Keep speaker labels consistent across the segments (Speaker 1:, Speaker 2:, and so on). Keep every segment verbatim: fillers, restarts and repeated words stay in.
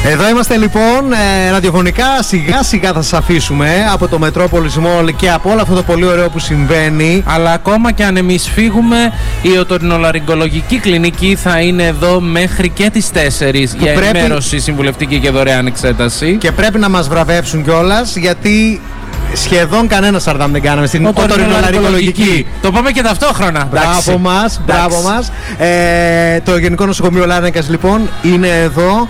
Speaker 1: Εδώ είμαστε λοιπόν, ε, ραδιοφωνικά σιγά σιγά θα σας αφήσουμε από το Metropolis Mall και από όλο αυτό το πολύ ωραίο που συμβαίνει.
Speaker 2: Αλλά ακόμα και αν εμείς φύγουμε, η οτορινολαριγκολογική κλινική θα είναι εδώ μέχρι και τις τέσσερις για
Speaker 1: πρέπει...
Speaker 2: ενημέρωση, συμβουλευτική και δωρεάν εξέταση.
Speaker 1: Και πρέπει να μας βραβεύσουν κιόλας, γιατί σχεδόν κανένα σαρδάμ δεν κάναμε στην οτορινολαριγκολογική.
Speaker 2: Το πάμε και ταυτόχρονα.
Speaker 1: Μπράβο μας, μπράβο μας. Ε, το Γενικό Νοσοκομείο Λάρνακας λοιπόν είναι εδώ,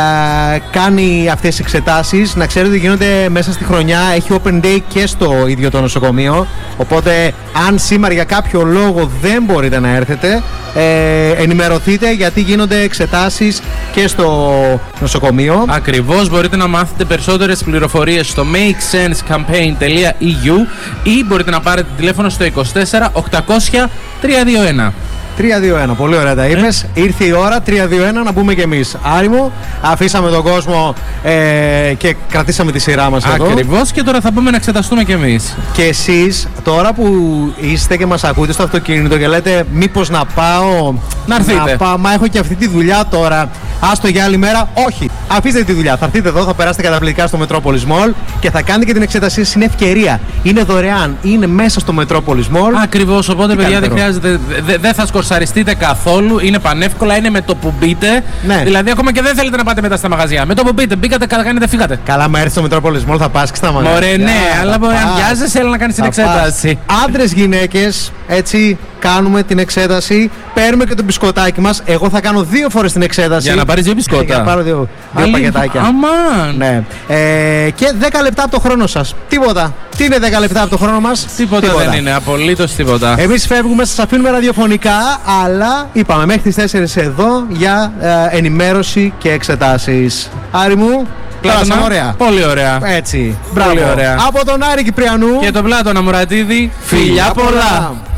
Speaker 1: ε, κάνει αυτές τις εξετάσεις. Να ξέρετε ότι γίνονται μέσα στη χρονιά, έχει open day και στο ίδιο το νοσοκομείο. Οπότε αν σήμερα για κάποιο λόγο δεν μπορείτε να έρθετε, ε, ενημερωθείτε, γιατί γίνονται εξετάσεις και στο νοσοκομείο.
Speaker 2: Ακριβώς, μπορείτε να μάθετε περισσότερες πληροφορίες στο make sense campaign τελεία e u ή μπορείτε να πάρετε τηλέφωνο στο είκοσι τέσσερα οκτακόσια τρία δύο ένα.
Speaker 1: τρία δύο ένα, πολύ ωραία τα είπες. Ε? Ήρθε η ώρα τρία δύο ένα να μπούμε κι εμείς. Άρη μου, αφήσαμε τον κόσμο ε, και κρατήσαμε τη σειρά μας εδώ.
Speaker 2: Ακριβώς, και τώρα θα πάμε να εξεταστούμε κι εμείς.
Speaker 1: Και εσείς τώρα που είστε και μας ακούτε στο αυτοκίνητο και λέτε μήπως να πάω,
Speaker 2: να έρθετε.
Speaker 1: Να πάω, μα έχω και αυτή τη δουλειά τώρα, άστο για άλλη μέρα. Όχι, αφήστε τη δουλειά, θα έρθετε εδώ, θα περάσετε καταπληκτικά στο Metropolis Mall και θα κάνετε και την εξετασία. Είναι ευκαιρία, είναι δωρεάν, είναι μέσα στο Metropolis Mall.
Speaker 2: Ακριβώς, οπότε παιδιά δεν χρειάζεται, δεν δε θα σκορσαριστείτε καθόλου, είναι πανεύκολα, είναι με το που μπείτε.
Speaker 1: Ναι.
Speaker 2: Δηλαδή, ακόμα και δεν θέλετε να πάτε μετά στα μαγαζιά. Με το που μπείτε, μπήκατε, κάνετε, φύγατε.
Speaker 1: Καλά, μα έρθει στο Metropolis Mall, θα πας και στα μαγαζιά.
Speaker 2: Ωραία, ναι, αλλά μπορεί να βιάζεσαι, έλα να κάνεις την εξέταση.
Speaker 1: Άντρες, γυναίκες, έτσι κάνουμε την εξέταση. Παίρνουμε και το μπισκοτάκι μας. Εγώ θα κάνω δύο φορές την εξέταση.
Speaker 2: Για να πάρεις δύο μπισκότα.
Speaker 1: Για να πάρω δύο, δύο πακετάκια.
Speaker 2: Αμάν.
Speaker 1: Ναι. Ε, και δέκα λεπτά από το χρόνο σας. Τίποτα. Τι είναι δέκα λεπτά από το χρόνο μας?
Speaker 2: Τίποτα, τίποτα δεν είναι. Απολύτως τίποτα.
Speaker 1: Εμείς φεύγουμε, σας αφήνουμε ραδιοφωνικά, αλλά είπαμε μέχρι τις τέσσερις εδώ για ε, ενημέρωση και εξετάσεις. Άρη μου,
Speaker 2: Πλάτωνα,
Speaker 1: ωραία.
Speaker 2: Πολύ ωραία.
Speaker 1: Έτσι. Μπράβο.
Speaker 2: Πολύ ωραία.
Speaker 1: Από τον Άρη Κυπριανού
Speaker 2: και τον Πλάτωνα Μουρατίδη,
Speaker 1: φιλιά πολλά.